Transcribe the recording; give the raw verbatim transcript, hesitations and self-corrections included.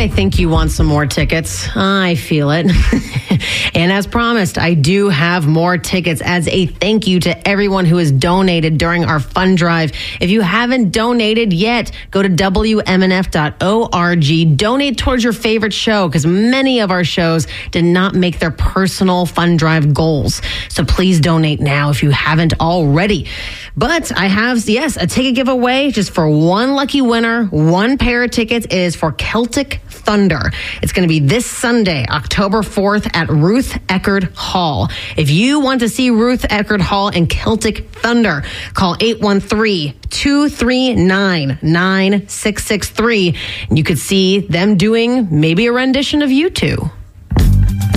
I think you want some more tickets. I feel it. And as promised, I do have more tickets as a thank you to everyone who has donated during our fund drive. If you haven't donated yet, go to W M N F dot org. Donate towards your favorite show because many of our shows did not make their personal fund drive goals. So please donate now if you haven't already. But I have, yes, a ticket giveaway just for one lucky winner. One pair of tickets is for Celtic Thunder. It's going to be this Sunday, October fourth at Ruth Eckerd Hall. If you want to see Ruth Eckerd Hall and Celtic Thunder, call eight one three, two three nine, nine six six three. And you could see them doing maybe a rendition of U two.